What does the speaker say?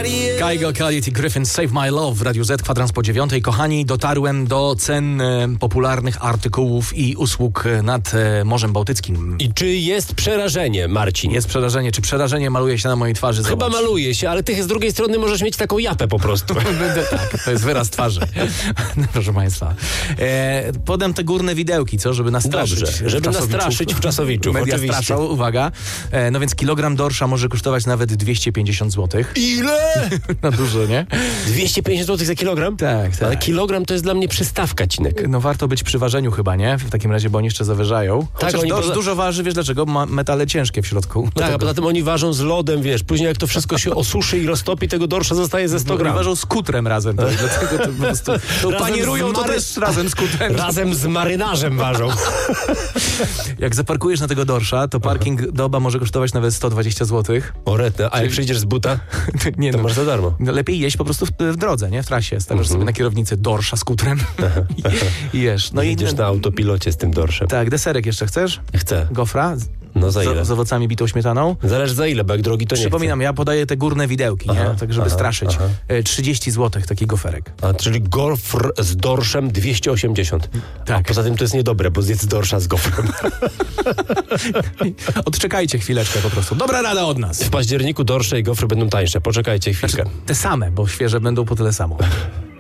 Kygo, Khalid i Griffin, Save My Love w Radiu Z, kwadrans po 9. Kochani, dotarłem do cen popularnych artykułów i usług nad Morzem Bałtyckim. I czy jest przerażenie, Marcin? Jest przerażenie. Czy przerażenie maluje się na mojej twarzy? Chyba Zobacz. maluje się, ale ty z drugiej strony możesz mieć taką japę po prostu. Tak, to jest wyraz twarzy. Proszę Państwa. Podam te górne widełki, co? Żeby nastraszyć. Dobrze, żeby nastraszyć wczasowiczów, Media oczywiście. straszą, uwaga. No więc kilogram dorsza może kosztować nawet 250 zł. Ile? No dużo, nie? 250 zł za kilogram? Tak, tak. Ale kilogram to jest dla mnie przystawka, Cinek. No warto być przy ważeniu chyba, nie? W takim razie, bo oni jeszcze zawyżają. Tak, Chociaż oni dużo waży, wiesz dlaczego? Ma metale ciężkie w środku. Tak, a Dlatego. poza tym oni ważą z lodem, wiesz. Później jak to wszystko się osuszy i roztopi, tego dorsza zostaje ze 100 Oni gram. ważą z kutrem razem. To, dlatego to po prostu to Razem panierują z to też razem z kutrem. Razem z marynarzem ważą. Jak zaparkujesz na tego dorsza, to parking doba może kosztować nawet 120 zł. O retę, a jak przyjdziesz z buta, Nie to no. masz za darmo. No, lepiej jeść po prostu w drodze, nie? W trasie. Stawiasz sobie na kierownicy dorsza z kutrem i jesz. No Jedziesz na autopilocie z tym dorszem. Tak, deserek jeszcze chcesz? Chcę. Gofra? No za ile? Z owocami bitą śmietaną? Zależy za ile, bo jak drogi to nie Przypominam, ja podaję te górne widełki, nie? Tak, żeby straszyć. 30 zł taki goferek. chcę. A, czyli gofr z dorszem 280. Tak. A poza tym to jest niedobre, bo zjedz dorsza z gofrem. Odczekajcie chwileczkę po prostu. Dobra rada od nas. W październiku dorsze i gofry będą tańsze. Poczekajcie chwilkę. Te same, bo świeże będą po tyle samo.